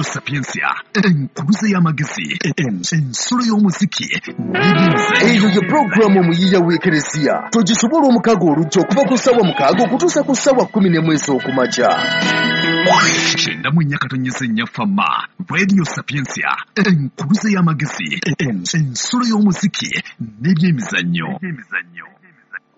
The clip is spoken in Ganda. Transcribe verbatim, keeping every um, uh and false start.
Sapiensia, enkuluze y'amagezi, ensolo y'omuziki, eyo ye programu omuyiiya w'ekereziya togisobola omukago olujja okuva ku ssaawa mukaaga okutuusa ku ssaawa kkumi n'emu ez'okumakya. Kyenda mu nnya katonnyesa ennya fama Radio Sapiensia, enkuluze y'amagezi, ensolo y'omuziki n'ebyemizannyo.